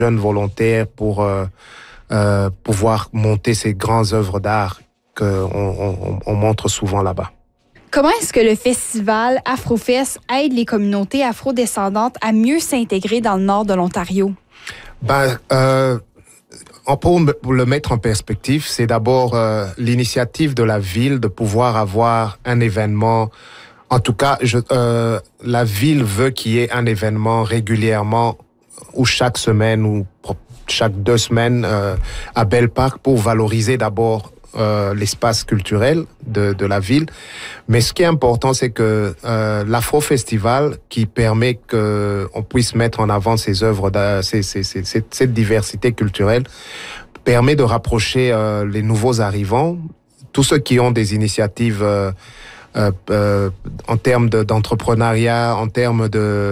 jeunes volontaires pour pouvoir monter ces grandes œuvres d'art qu'on montre souvent là-bas. Comment est-ce que le festival Afrofest aide les communautés afrodescendantes à mieux s'intégrer dans le nord de l'Ontario? Pour le mettre en perspective, c'est d'abord l'initiative de la ville de pouvoir avoir un événement. En tout cas, la ville veut qu'il y ait un événement régulièrement ou chaque semaine ou chaque 2 semaines à Bell Park pour valoriser d'abord l'espace culturel de la ville. Mais ce qui est important, c'est que l'Afro-Festival, qui permet qu'on puisse mettre en avant ces œuvres, cette diversité culturelle, permet de rapprocher les nouveaux arrivants, tous ceux qui ont des initiatives en termes d'entrepreneuriat, en termes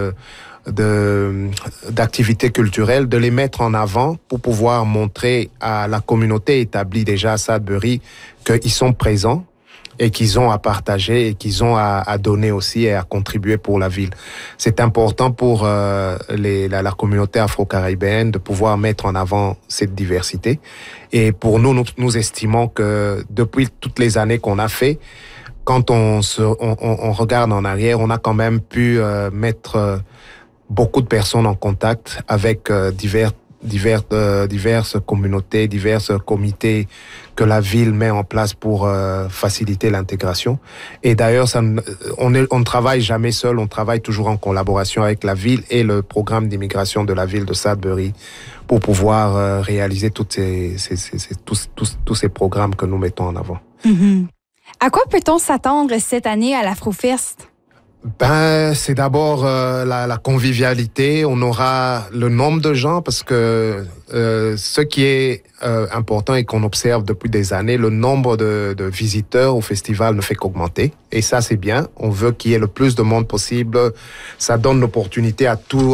d'activités culturelles, de les mettre en avant pour pouvoir montrer à la communauté établie déjà à Sudbury qu'ils sont présents et qu'ils ont à partager et qu'ils ont à donner aussi et à contribuer pour la ville. C'est important pour la communauté afro-caribéenne de pouvoir mettre en avant cette diversité. Et pour nous estimons que depuis toutes les années qu'on a fait, quand on regarde en arrière, on a quand même pu mettre beaucoup de personnes en contact avec diverses communautés, divers comités que la ville met en place pour faciliter l'intégration. Et d'ailleurs, on ne travaille jamais seul, on travaille toujours en collaboration avec la ville et le programme d'immigration de la ville de Sudbury pour pouvoir réaliser tous ces programmes que nous mettons en avant. Mm-hmm. À quoi peut-on s'attendre cette année à l'Afrofest? C'est d'abord la convivialité. On aura le nombre de gens parce que ce qui est important et qu'on observe depuis des années, le nombre de visiteurs au festival ne fait qu'augmenter. Et ça, c'est bien. On veut qu'il y ait le plus de monde possible. Ça donne l'opportunité à tous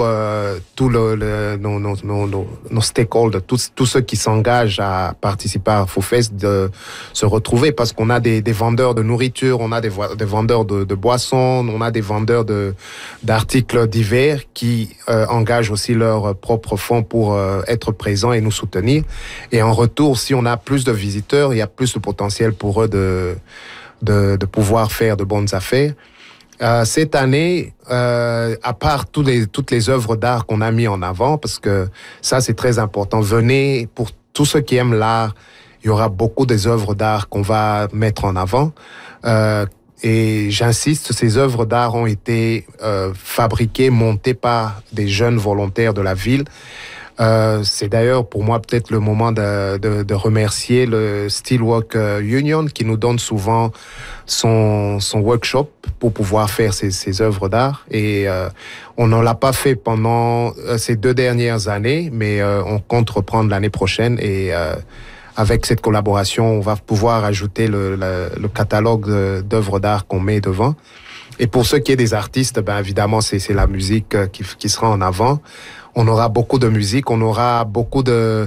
nos stakeholders, tous ceux qui s'engagent à participer à AfroFest de se retrouver parce qu'on a des vendeurs de nourriture, on a des vendeurs de boissons, on a des vendeurs d'articles divers qui engagent aussi leurs propres fonds pour être présents et nous soutenir. Et en retour, si on a plus de visiteurs, il y a plus de potentiel pour eux de pouvoir faire de bonnes affaires. Cette année, à part toutes les œuvres d'art qu'on a mis en avant, parce que ça c'est très important, venez, pour tous ceux qui aiment l'art, il y aura beaucoup des œuvres d'art qu'on va mettre en avant. Et j'insiste, ces œuvres d'art ont été fabriquées, montées par des jeunes volontaires de la ville. C'est d'ailleurs pour moi peut-être le moment de remercier le Steelwork Union qui nous donne souvent son workshop pour pouvoir faire ces œuvres d'art. Et on ne l'a pas fait pendant ces 2 dernières années, mais on compte reprendre l'année prochaine et avec cette collaboration, on va pouvoir ajouter le catalogue d'œuvres d'art qu'on met devant. Et pour ceux qui sont des artistes, évidemment, c'est la musique qui sera en avant. On aura beaucoup de musique, on aura beaucoup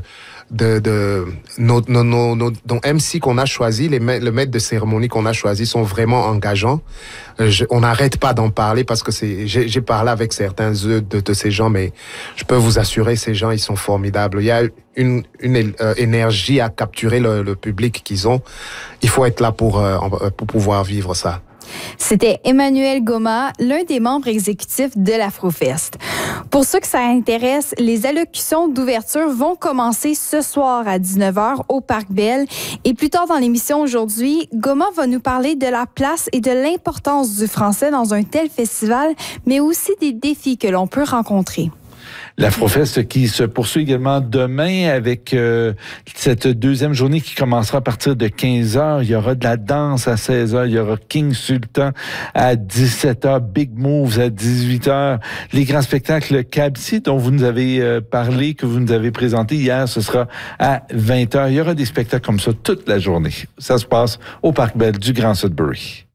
nos MC qu'on a choisi, le maître de cérémonie qu'on a choisi sont vraiment engageants. On n'arrête pas d'en parler parce que j'ai parlé avec certains de ces gens, mais je peux vous assurer, ces gens, ils sont formidables. Il y a une énergie à capturer le public qu'ils ont. Il faut être là pour pouvoir vivre ça. C'était Emmanuel Goma, l'un des membres exécutifs de l'Afrofest. Pour ceux que ça intéresse, les allocutions d'ouverture vont commencer ce soir à 19h au Parc Bell. Et plus tard dans l'émission aujourd'hui, Goma va nous parler de la place et de l'importance du français dans un tel festival, mais aussi des défis que l'on peut rencontrer. L'Afrofest qui se poursuit également demain avec cette 2e journée qui commencera à partir de 15h. Il y aura de la danse à 16h. Il y aura King Sultan à 17h. Big Moves à 18h. Les grands spectacles Cabsi dont vous nous avez parlé, que vous nous avez présenté hier, ce sera à 20h. Il y aura des spectacles comme ça toute la journée. Ça se passe au Parc Bell du Grand Sudbury.